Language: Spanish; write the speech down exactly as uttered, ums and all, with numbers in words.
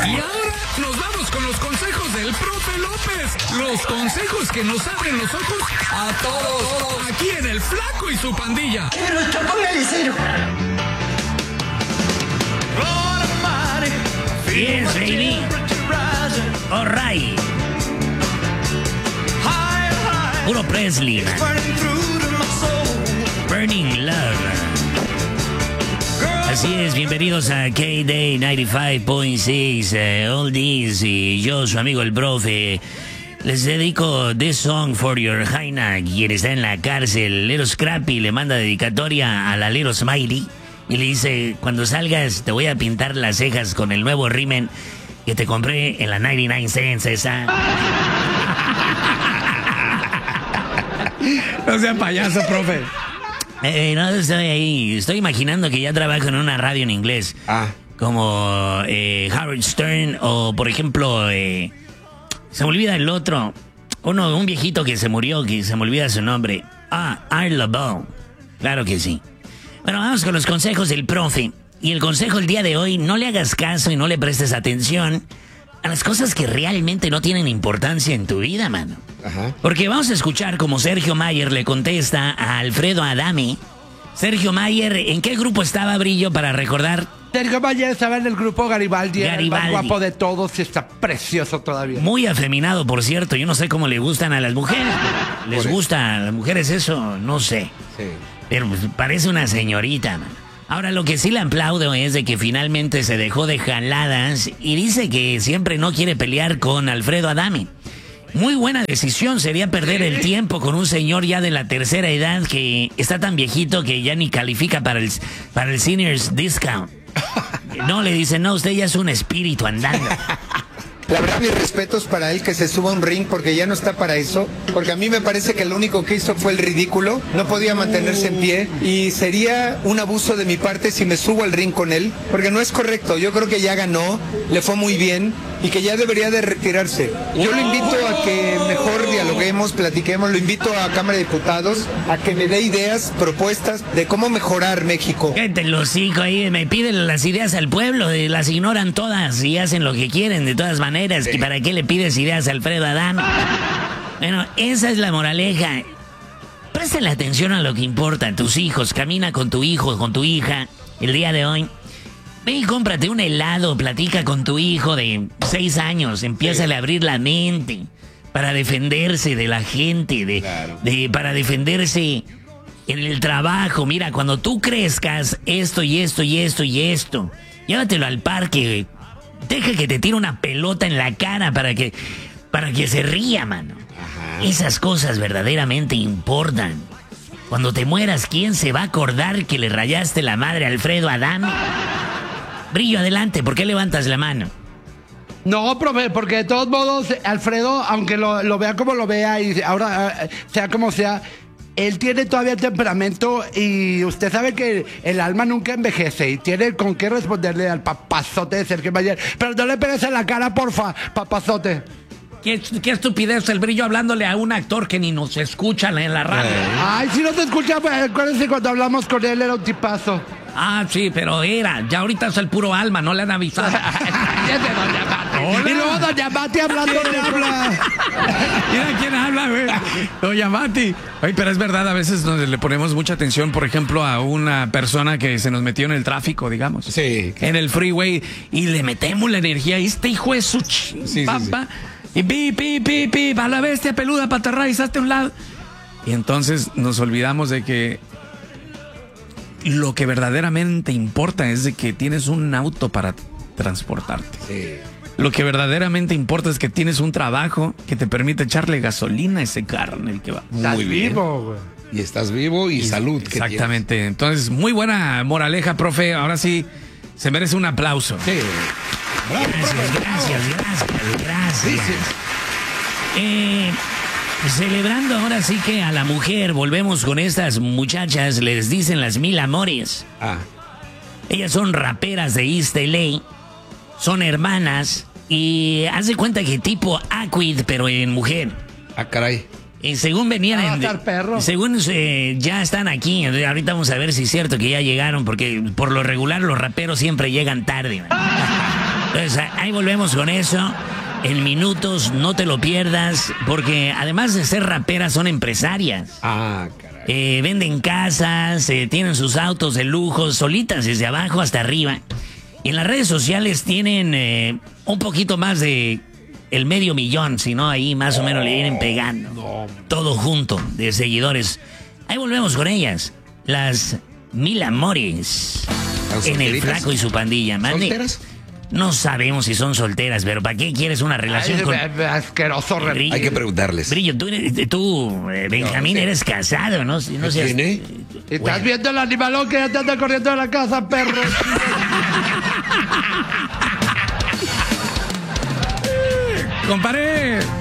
Y ahora nos vamos con los consejos del profe López. Los consejos que nos abren los ojos a todos. Aquí en El Flaco y su pandilla. Pero esto, póngale cero. Yes, baby. All right. Puro Presley, man. Burning Love. Así es, bienvenidos a K-Day noventa y cinco punto seis, uh, Oldies, y yo, su amigo el profe, les dedico This Song for Your Jaina, quien está en la cárcel. Little Scrappy le manda dedicatoria a la Little Smiley y le dice, cuando salgas te voy a pintar las cejas con el nuevo rímel que te compré en la noventa y nueve cents, esa. No sea payaso, profe. Eh, no estoy ahí, estoy imaginando que ya trabajo en una radio en inglés. Ah. Como eh, Howard Stern o, por ejemplo, eh, se me olvida el otro. Uno, un viejito que se murió, que se me olvida su nombre. Ah, Art LeBeau. Claro que sí. Bueno, vamos con los consejos del profe. Y el consejo el día de hoy, no le hagas caso y no le prestes atención a las cosas que realmente no tienen importancia en tu vida, mano. Ajá. Porque vamos a escuchar como Sergio Mayer le contesta a Alfredo Adame. Sergio Mayer, ¿en qué grupo estaba, Brillo, para recordar? Sergio Mayer estaba en el grupo Garibaldi, Garibaldi. el más guapo de todos y está precioso todavía. Muy afeminado, por cierto. Yo no sé cómo le gustan a las mujeres. ¿Les gusta a las mujeres eso? No sé. Sí. Pero pues, parece una señorita, man. Ahora, lo que sí le aplaudo es de que finalmente se dejó de jaladas y dice que siempre no quiere pelear con Alfredo Adame. Muy buena decisión sería perder el tiempo con un señor ya de la tercera edad que está tan viejito que ya ni califica para el, para el seniors discount. No, le dicen, no, usted ya es un espíritu andando. La verdad, mis respetos para él, que se suba a un ring, porque ya no está para eso. Porque a mí me parece que lo único que hizo fue el ridículo. No podía mantenerse en pie. Y sería un abuso de mi parte si me subo al ring con él. Porque no es correcto. Yo creo que ya ganó, le fue muy bien y que ya debería de retirarse. Yo lo invito a que mejor dialoguemos, platiquemos. Lo invito a Cámara de Diputados a que me dé ideas, propuestas de cómo mejorar México. Cállate los hijos ahí, me piden las ideas al pueblo, las ignoran todas y hacen lo que quieren de todas maneras. Sí. ¿Para qué le pides ideas a Alfredo Adame? Bueno, esa es la moraleja. Préstale atención a lo que importa. Tus hijos, camina con tu hijo, con tu hija el día de hoy. Ve y cómprate un helado, platica con tu hijo de seis años, empiézale sí. a abrir la mente para defenderse de la gente, de, claro. de para defenderse en el trabajo. Mira, cuando tú crezcas esto y esto y esto y esto, llévatelo al parque. Deja que te tire una pelota en la cara para que, para que se ría, mano. Ajá. Esas cosas verdaderamente importan. Cuando te mueras, ¿quién se va a acordar que le rayaste la madre a Alfredo Adame? Brillo, adelante, ¿por qué levantas la mano? No, profe, porque de todos modos, Alfredo, aunque lo, lo vea como lo vea y ahora sea como sea, él tiene todavía temperamento y usted sabe que el alma nunca envejece y tiene con qué responderle al papazote de Sergio Mayer. Pero no le pegues en la cara, porfa, papazote. ¿Qué, qué estupidez el Brillo hablándole a un actor que ni nos escucha en la radio. Ay, si no te escucha, pues, acuérdense cuando hablamos con él, era un tipazo. Ah, sí, pero era. Ya ahorita es el puro alma, no le han avisado. Y luego Doña Mati hablando de habla. Mira quién habla, güey. Doña Mati. Ay, pero es verdad, a veces nos le ponemos mucha atención, por ejemplo, a una persona que se nos metió en el tráfico, digamos. Sí. En el freeway. Y le metemos la energía. Y este hijo de su ch... sí, papá. Sí, sí. Y pi, pi, pi, pi. A la bestia peluda, patarra, y a un lado. Y entonces nos olvidamos de que lo que verdaderamente importa es de que tienes un auto para transportarte. Sí. Lo que verdaderamente importa es que tienes un trabajo que te permite echarle gasolina a ese carro en el que va. Estás muy vivo, güey. Y estás vivo y, y salud. Exactamente. Que entonces, muy buena moraleja, profe. Ahora sí, se merece un aplauso. Sí. Bravo, gracias, profe. gracias, gracias, gracias. Sí, sí. Eh... Celebrando ahora sí que a la mujer, volvemos con estas muchachas, les dicen las mil amores. Ah. Ellas son raperas de East L A, son hermanas y haz de cuenta que tipo Aquid, pero en mujer. Ah, caray. Y según venían ah, en, estar perro. según eh, ya están aquí, ahorita vamos a ver si es cierto que ya llegaron, porque por lo regular los raperos siempre llegan tarde. Entonces Pues ahí volvemos con eso. En minutos, no te lo pierdas, porque además de ser raperas, son empresarias. Ah, caray. Eh, venden casas, eh, tienen sus autos de lujo, solitas desde abajo hasta arriba. Y en las redes sociales tienen eh, un poquito más de el medio millón, si no, ahí más o menos le vienen pegando. No. Todo junto de seguidores. Ahí volvemos con ellas. Las Mil Amores. En el Flaco y su pandilla. Mande. ¿Solteras? No sabemos si son solteras, pero ¿para qué quieres una relación Ay, con... be- asqueroso. re- Brillo? Hay que preguntarles. Brillo, tú, eres- tú eh, Benjamín, No, sí. eres casado, ¿no? Si no ¿Qué seas- tiene? ¿Estás Bueno. viendo el animalón que ya te anda corriendo de la casa, perro? Comparé.